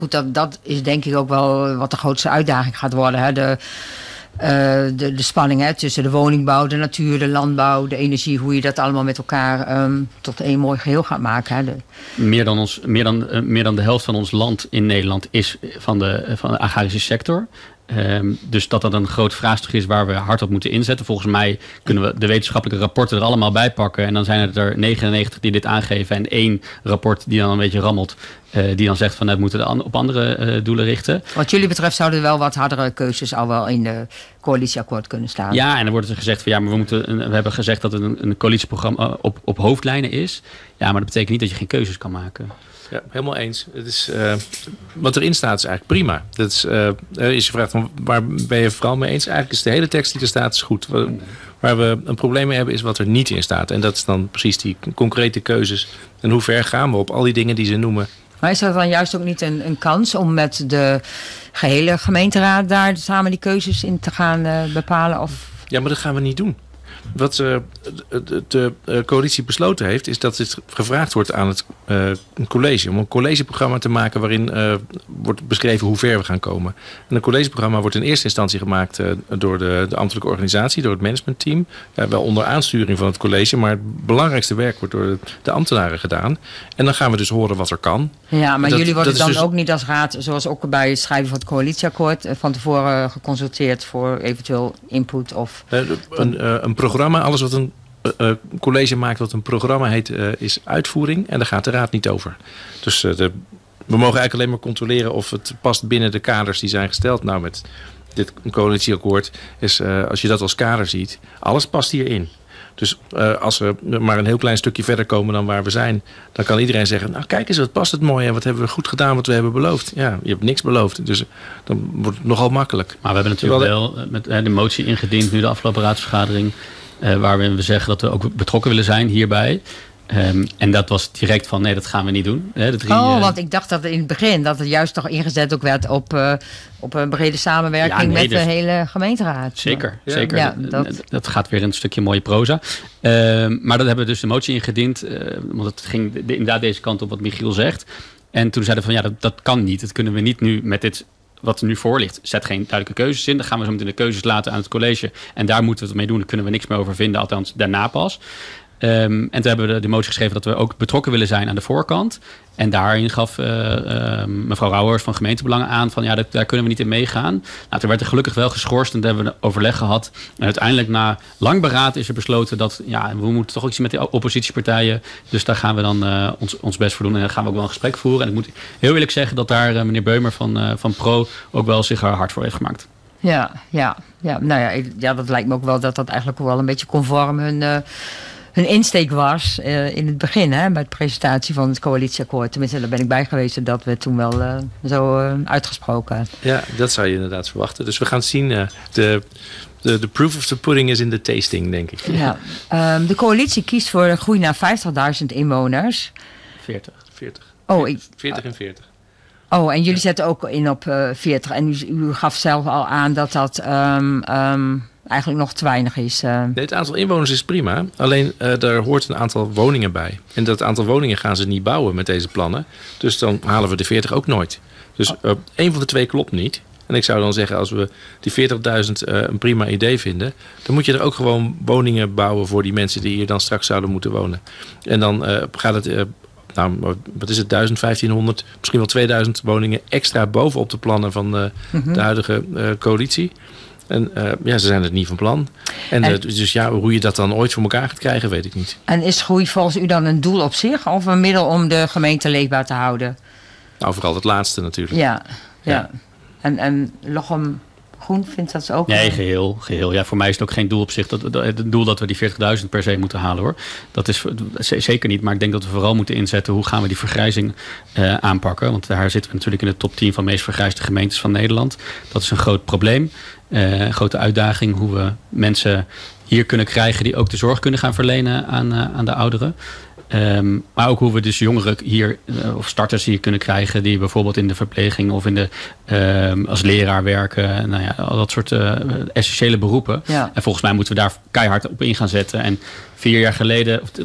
Goed, dat is denk ik ook wel wat de grootste uitdaging gaat worden. Hè? De spanning tussen de woningbouw, de natuur, de landbouw, de energie. Hoe je dat allemaal met elkaar tot één mooi geheel gaat maken. Hè? Meer dan de helft van ons land in Nederland is van de agrarische sector. Dus dat een groot vraagstuk is waar we hard op moeten inzetten. Volgens mij kunnen we de wetenschappelijke rapporten er allemaal bij pakken. En dan zijn het er 99 die dit aangeven. En 1 rapport die dan een beetje rammelt. Die dan zegt van het moeten op andere doelen richten. Wat jullie betreft zouden er wel wat hardere keuzes al wel in de coalitieakkoord kunnen staan. Ja, en dan wordt er gezegd van maar we hebben gezegd dat het een coalitieprogramma op hoofdlijnen is. Ja, maar dat betekent niet dat je geen keuzes kan maken. Ja, helemaal eens. Het is, wat erin staat is eigenlijk prima. Dat is je vraagt van waar ben je vooral mee eens? Eigenlijk is de hele tekst die er staat is goed. Waar we een probleem mee hebben is wat er niet in staat. En dat is dan precies die concrete keuzes. En hoe ver gaan we op al die dingen die ze noemen. Maar is dat dan juist ook niet een kans om met de gehele gemeenteraad daar samen die keuzes in te gaan bepalen? Of? Ja, maar dat gaan we niet doen. Wat de coalitie besloten heeft, is dat het gevraagd wordt aan het college om een collegeprogramma te maken waarin wordt beschreven hoe ver we gaan komen. En een collegeprogramma wordt in eerste instantie gemaakt door de ambtelijke organisatie, door het managementteam. Wel onder aansturing van het college, maar het belangrijkste werk wordt door de ambtenaren gedaan. En dan gaan we dus horen wat er kan. Ja, maar jullie worden dan dus ook niet als raad, zoals ook bij het schrijven van het coalitieakkoord, van tevoren geconsulteerd voor eventueel input of... Een programma, alles wat een college maakt wat een programma heet, is uitvoering. En daar gaat de raad niet over. Dus we mogen eigenlijk alleen maar controleren of het past binnen de kaders die zijn gesteld. Nou, met dit coalitieakkoord is, als je dat als kader ziet, alles past hierin. Dus als we maar een heel klein stukje verder komen dan waar we zijn, dan kan iedereen zeggen, nou kijk eens, wat past het mooi en wat hebben we goed gedaan wat we hebben beloofd. Ja, je hebt niks beloofd, dus dan wordt het nogal makkelijk. Maar we hebben natuurlijk wel met de motie ingediend, nu de afgelopen raadsvergadering, waarin we zeggen dat we ook betrokken willen zijn hierbij. En dat was direct van, nee, dat gaan we niet doen. Want ik dacht dat in het begin dat het juist toch ingezet ook werd op een brede samenwerking met de hele gemeenteraad. Zeker. Ja, dat gaat weer een stukje mooie proza. Maar dat hebben we dus de motie ingediend. Want het ging inderdaad deze kant op wat Michiel zegt. En toen zeiden we van, dat kan niet. Dat kunnen we niet nu met dit wat er nu voor ligt. Zet geen duidelijke keuzes in. Dan gaan we zo meteen de keuzes laten aan het college. En daar moeten we het mee doen. Daar kunnen we niks meer over vinden. Althans, daarna pas. En toen hebben we de motie geschreven dat we ook betrokken willen zijn aan de voorkant. En daarin gaf mevrouw Rauwers van Gemeentebelangen aan van daar kunnen we niet in meegaan. Nou, toen werd er gelukkig wel geschorst en toen hebben we een overleg gehad. En uiteindelijk na lang beraad is er besloten dat we moeten toch ook iets met de oppositiepartijen. Dus daar gaan we dan ons best voor doen. En dan gaan we ook wel een gesprek voeren. En ik moet heel eerlijk zeggen dat daar meneer Beumer van Pro ook wel zich er hard voor heeft gemaakt. Ja, nou ja, dat lijkt me ook wel dat eigenlijk ook wel een beetje conform hun insteek was in het begin, bij de presentatie van het coalitieakkoord. Tenminste, daar ben ik bij geweest dat we toen wel zo uitgesproken. Ja, dat zou je inderdaad verwachten. Dus we gaan zien, de proof of the pudding is in the tasting, denk ik. Ja. De coalitie kiest voor een groei naar 50.000 inwoners. 40. 40 en 40. Oh, en jullie zetten ook in op 40. En u gaf zelf al aan dat eigenlijk nog te weinig is. Nee, het aantal inwoners is prima. Alleen daar hoort een aantal woningen bij. En dat aantal woningen gaan ze niet bouwen met deze plannen. Dus dan halen we de 40 ook nooit. Dus één van de twee klopt niet. En ik zou dan zeggen, als we die 40.000 een prima idee vinden, dan moet je er ook gewoon woningen bouwen voor die mensen die hier dan straks zouden moeten wonen. En dan gaat het, wat is het, 1500, misschien wel 2000 woningen extra bovenop de plannen van de huidige coalitie. En ze zijn het niet van plan. Dus hoe je dat dan ooit voor elkaar gaat krijgen, weet ik niet. En is groei volgens u dan een doel op zich of een middel om de gemeente leefbaar te houden? Nou, vooral het laatste natuurlijk. Ja. En Lochem Groen vindt dat ook? Nee, geheel. Ja, voor mij is het ook geen doel op zich. Het doel dat we die 40.000 per se moeten halen, hoor. Dat is zeker niet. Maar ik denk dat we vooral moeten inzetten hoe gaan we die vergrijzing aanpakken. Want daar zitten we natuurlijk in de top 10 van de meest vergrijsde gemeentes van Nederland. Dat is een groot probleem. Een grote uitdaging hoe we mensen hier kunnen krijgen die ook de zorg kunnen gaan verlenen aan de ouderen. Maar ook hoe we dus jongeren hier, of starters hier kunnen krijgen die bijvoorbeeld in de verpleging of als leraar werken. Nou ja, al dat soort essentiële beroepen. Ja. En volgens mij moeten we daar keihard op in gaan zetten. En 4 jaar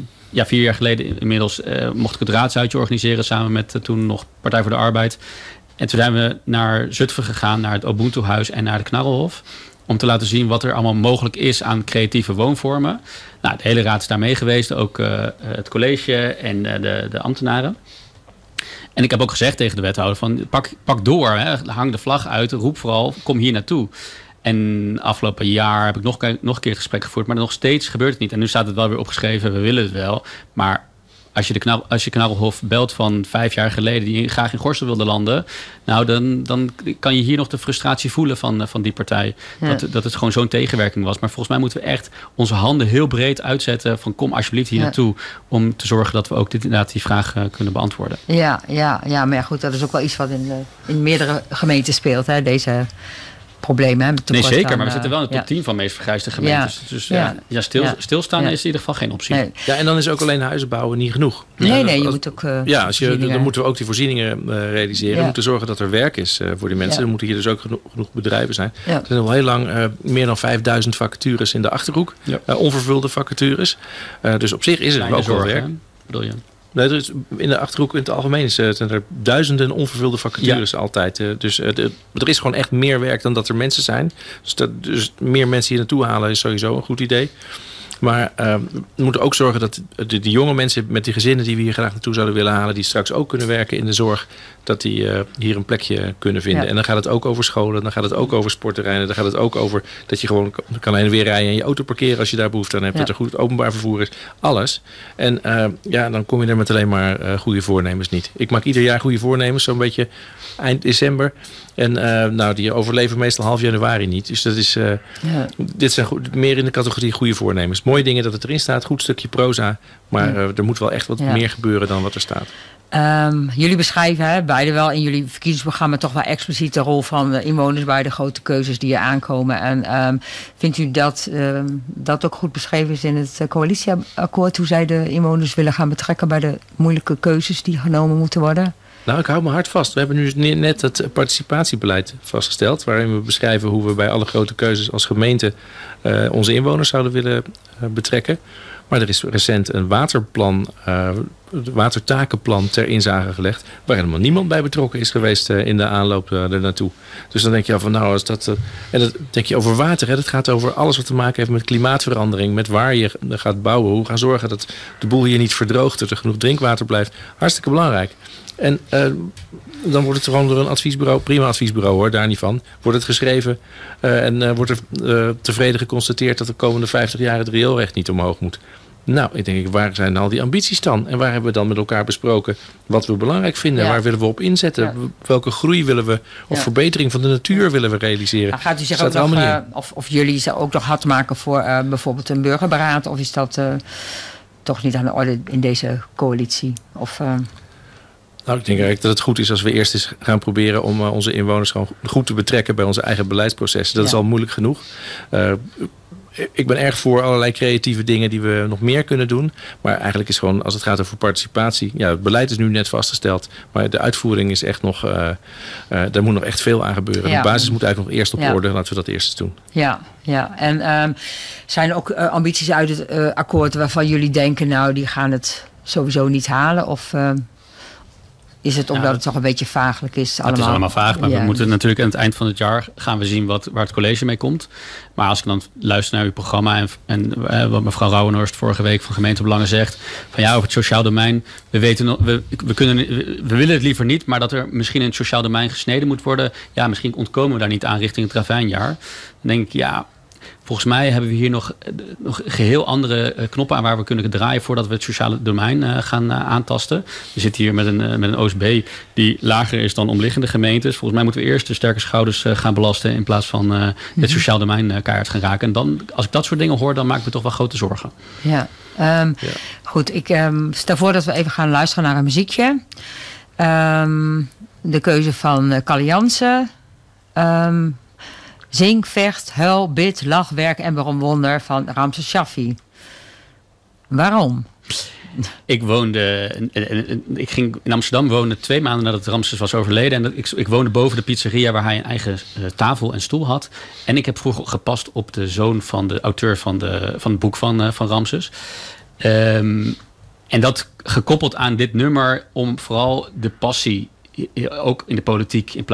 geleden inmiddels mocht ik het raadsuitje organiseren samen met toen nog Partij voor de Arbeid. En toen zijn we naar Zutphen gegaan, naar het Ubuntu-huis en naar de Knarrelhof. Om te laten zien wat er allemaal mogelijk is aan creatieve woonvormen. Nou, de hele raad is daar mee geweest. Ook het college en de ambtenaren. En ik heb ook gezegd tegen de wethouder van pak door. Hè, hang de vlag uit. Roep vooral, kom hier naartoe. En afgelopen jaar heb ik nog een keer het gesprek gevoerd. Maar nog steeds gebeurt het niet. En nu staat het wel weer opgeschreven. We willen het wel. Maar als je Knarrelhof belt van 5 jaar geleden, die graag in Gorssel wilde landen, nou dan kan je hier nog de frustratie voelen van die partij. Ja. Dat het gewoon zo'n tegenwerking was. Maar volgens mij moeten we echt onze handen heel breed uitzetten van kom alsjeblieft hier naartoe, om te zorgen dat we ook inderdaad die vraag kunnen beantwoorden. Ja, maar ja, goed, dat is ook wel iets wat in meerdere gemeenten speelt, hè, deze problemen. Nee, zeker, maar we zitten wel in de top 10 van meest vergrijsde gemeentes. Stilstaan is in ieder geval geen optie. Nee. Ja, en dan is ook alleen huizen bouwen niet genoeg. Nee, je moet ook dan moeten we ook die voorzieningen realiseren. We moeten zorgen dat er werk is voor die mensen. Er moeten hier dus ook genoeg bedrijven zijn. Ja. Er zijn al heel lang meer dan 5000 vacatures in de Achterhoek. Ja. Onvervulde vacatures. Dus op zich is er ook wel werk. Bedoel je? Nee, dus in de Achterhoek in het algemeen zijn er duizenden onvervulde vacatures altijd. Dus er is gewoon echt meer werk dan dat er mensen zijn. Dus meer mensen hier naartoe halen is sowieso een goed idee. Maar we moeten ook zorgen dat de jonge mensen met die gezinnen die we hier graag naartoe zouden willen halen, die straks ook kunnen werken in de zorg, dat die hier een plekje kunnen vinden. Ja. En dan gaat het ook over scholen, dan gaat het ook over sportterreinen, dan gaat het ook over dat je gewoon kan heen en weer rijden en je auto parkeren als je daar behoefte aan hebt, dat er goed openbaar vervoer is. Alles. En dan kom je er met alleen maar goede voornemens niet. Ik maak ieder jaar goede voornemens, zo'n beetje eind december. En die overleven meestal half januari niet. Dus dat is, dit zijn meer in de categorie goede voornemens. Mooie dingen dat het erin staat, goed stukje proza. Maar er moet wel echt wat meer gebeuren dan wat er staat. Jullie beschrijven beide wel in jullie verkiezingsprogramma toch wel expliciet de rol van de inwoners bij de grote keuzes die er aankomen. En vindt u dat dat ook goed beschreven is in het coalitieakkoord, hoe zij de inwoners willen gaan betrekken bij de moeilijke keuzes die genomen moeten worden? Nou, ik hou me hard vast. We hebben nu net het participatiebeleid vastgesteld, waarin we beschrijven hoe we bij alle grote keuzes als gemeente onze inwoners zouden willen betrekken. Maar er is recent een watertakenplan ter inzage gelegd, waar helemaal niemand bij betrokken is geweest in de aanloop er naartoe. Dus dan denk je van als dat. En dan denk je over water. Hè, dat gaat over alles wat te maken heeft met klimaatverandering, met waar je gaat bouwen, hoe we gaan zorgen dat de boel hier niet verdroogt, dat er genoeg drinkwater blijft. Hartstikke belangrijk. En dan wordt het gewoon door een adviesbureau, prima adviesbureau hoor, daar niet van, wordt het geschreven en wordt er tevreden geconstateerd dat de komende 50 jaar het rioolrecht niet omhoog moet. Nou, ik denk, waar zijn al die ambities dan? En waar hebben we dan met elkaar besproken wat we belangrijk vinden? Ja. Waar willen we op inzetten? Ja. Welke groei willen we, of verbetering van de natuur willen we realiseren? Nou, gaat u zich ook nog, of jullie ze ook nog hard maken voor bijvoorbeeld een burgerberaad? Of is dat toch niet aan de orde in deze coalitie? Of... Nou, ik denk eigenlijk dat het goed is als we eerst eens gaan proberen om onze inwoners gewoon goed te betrekken bij onze eigen beleidsprocessen. Dat is al moeilijk genoeg. Ik ben erg voor allerlei creatieve dingen die we nog meer kunnen doen. Maar eigenlijk is gewoon, als het gaat over participatie, het beleid is nu net vastgesteld. Maar de uitvoering is echt nog, daar moet nog echt veel aan gebeuren. Ja. De basis moet eigenlijk nog eerst op orde. Laten we dat eerst eens doen. Ja. En zijn er ook ambities uit het akkoord waarvan jullie denken, die gaan het sowieso niet halen? Of... is het omdat het toch een beetje vaaglijk is? Het is allemaal vaag, maar we moeten natuurlijk aan het eind van het jaar gaan we zien waar het college mee komt. Maar als ik dan luister naar uw programma en wat mevrouw Rauwenhorst vorige week van Gemeentebelangen zegt, van over het sociaal domein, we willen het liever niet, maar dat er misschien in het sociaal domein gesneden moet worden, misschien ontkomen we daar niet aan richting het ravijnjaar. Dan denk ik, volgens mij hebben we hier nog geheel andere knoppen aan waar we kunnen draaien voordat we het sociale domein gaan aantasten. We zitten hier met een OSB die lager is dan omliggende gemeentes. Volgens mij moeten we eerst de sterke schouders gaan belasten in plaats van het sociaal domein keihard gaan raken. En dan, als ik dat soort dingen hoor, dan maak ik me toch wel grote zorgen. Goed, ik stel voor dat we even gaan luisteren naar een muziekje. De keuze van Kalle Jansen. Zing, vecht, huil, bid, lach, werk en waarom wonder van Ramses Shaffi. Waarom? Ik ging in Amsterdam wonen 2 maanden nadat Ramses was overleden. En ik woonde boven de pizzeria waar hij een eigen tafel en stoel had. En ik heb vroeger gepast op de zoon van de auteur van het boek van Ramses. En dat gekoppeld aan dit nummer om vooral de passie ook in de politiek, in